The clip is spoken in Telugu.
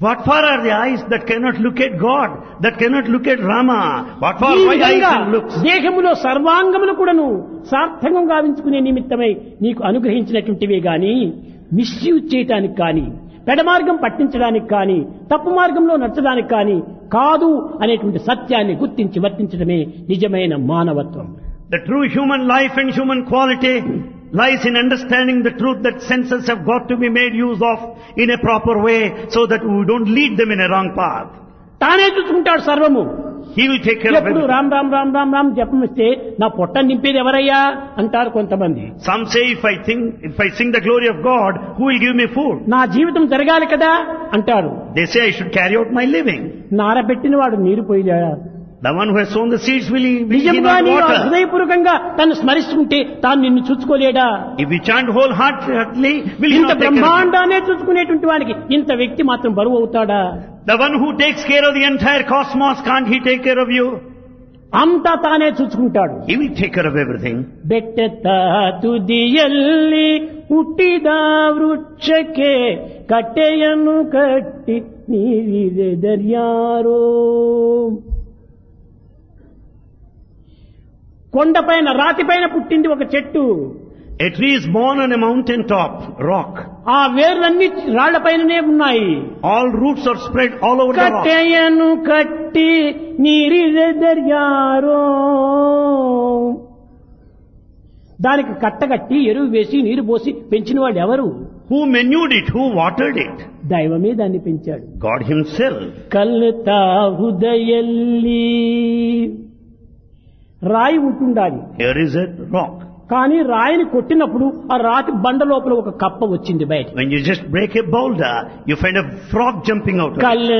What for are the eyes that cannot look at God, that cannot look at Rama? What for ఈ my eyes విధంగా and looks? దేహములో సర్వాంగములు కూడాను సార్థకం గావించుకునే నిమిత్తమై నీకు అనుగ్రహించినటువంటివే గాని మిస్యూజ్ చేయటానికి కానీ పెడమార్గం పట్టించడానికి కానీ తప్పు మార్గంలో నచ్చడానికి కానీ కాదు అనేటువంటి సత్యాన్ని గుర్తించి వర్తించడమే నిజమైన మానవత్వం. The true human life and human quality lies in understanding the truth that senses have got to be made use of in a proper way so that we don't lead them in a wrong path. తానే చూసుకుంటాడు సర్వము. He will take care of ఎప్పుడు everything. రామ్ రామ్ రామ్ రామ్ రామ్ జపం ఇస్తే నా పొట్ట నింపేది ఎవరయ్యా అంటారు కొంతమంది. Some say if I sing the glory of God, who will give me food? నా జీవితం జరగాలి కదా అంటారు. They say I should carry out my living. నారబెట్టిన వాడు నీరు పోయినా The one who has sown the seeds will he నిజంగా not నీవు water? హృదయపూర్వకంగా తను స్మరిస్తుంటే తాను నిన్ను చూసుకోలేడా? If we chant wholeheartedly, will he ఇంత not take care of you? బ్రహ్మాండాన్ని చూసుకునేటువంటి వానికి ఇంత వ్యక్తి మాత్రం బరువు అవుతాడా? The one who takes care of the entire cosmos, can't he take care of you? అంతా తానే చూసుకుంటాడు. He will take care of everything. ಬೆಟ್ಟದ ತುದಿಯಲ್ಲಿ ಹುಟ್ಟಿದ ವೃಕ್ಷಕ್ಕೆ ಕಟ್ಟೆಯನ್ನು ಕಟ್ಟಿ ನೀರಿದೆದರ್ಯಾರೋ. కొండపైన రాతిపైన పుట్టింది ఒక చెట్టు. A tree is born on a mountain top, rock. ఆ వేర్లన్నీ రాళ్లపైననే ఉన్నాయి. All roots are spread all over the rock. కట్టెಯನ್ನು కట్టి నీరిదెదర్యారో. దానికి కట్టగట్టి ఎరువు వేసి నీరు పోసి పెంచిన వాడు ఎవరు? Who manured it? Who watered it? దైవమే దాన్ని పెంచాడు. God himself. కల్తా హృదయల్లి రాయి ఉంటుండాలి. Here is a rock. కానీ రాయిని కొట్టినప్పుడు ఆ రాతి బండ లోపల ఒక కప్ప వచ్చింది బయట. When you just break a boulder, you find a frog jumping out of it.